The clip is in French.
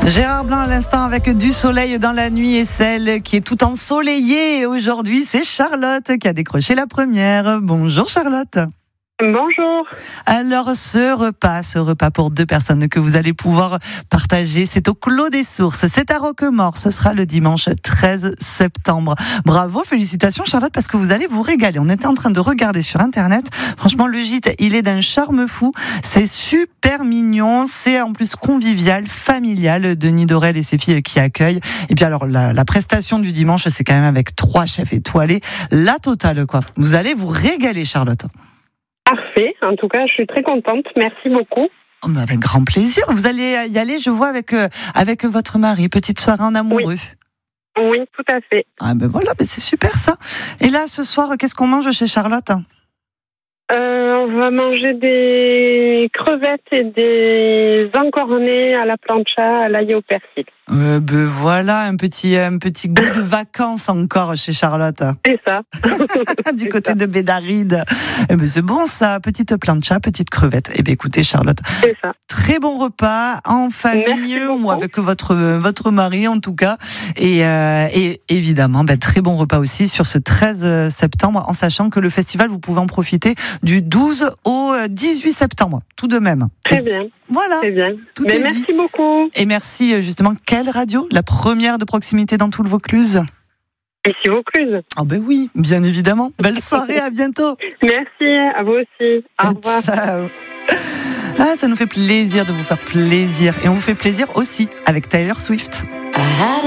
Gérard Blanc à l'instant avec du soleil dans la nuit et celle qui est tout ensoleillée aujourd'hui, c'est Charlotte qui a décroché la première. Bonjour Charlotte. Bonjour. Alors ce repas pour 2 personnes que vous allez pouvoir partager, c'est au Clos des Sources, c'est à Roquemort, ce sera le dimanche 13 septembre. Bravo, félicitations Charlotte parce que vous allez vous régaler. On était en train de regarder sur internet, franchement le gîte il est d'un charme fou, c'est super mignon, c'est en plus convivial, familial, Denis Dorel et ses filles qui accueillent. Et puis alors la prestation du dimanche c'est quand même avec 3 chefs étoilés, la totale quoi. Vous allez vous régaler Charlotte. Parfait. En tout cas, je suis très contente. Merci beaucoup. Avec grand plaisir. Vous allez y aller, je vois, avec votre mari. Petite soirée en amoureux. Oui, tout à fait. Ah ben voilà, c'est super ça. Et là, ce soir, qu'est-ce qu'on mange chez Charlotte ? On va manger des crevettes et des encornets à la plancha, à l'ail au persil. Ben voilà, un petit goût de vacances encore chez Charlotte. C'est ça. Du côté de Bédaride. Eh ben c'est bon ça, petite plancha, petite crevette. Eh ben écoutez Charlotte, C'est ça. très bon repas en famille ou avec votre mari en tout cas. Et évidemment, très bon repas aussi sur ce 13 septembre, en sachant que le festival, vous pouvez en profiter du 12 au 18 septembre, tout de même. Très bien. Voilà. Très bien. Tout est merci dit. beaucoup. Et merci justement, quelle radio ? La première de proximité dans tout le Vaucluse ? Ici Vaucluse. Ah ben oui, bien évidemment. Belle soirée, à bientôt. Merci, à vous aussi. Au revoir. Ciao. Ah, ça nous fait plaisir de vous faire plaisir. Et on vous fait plaisir aussi avec Taylor Swift.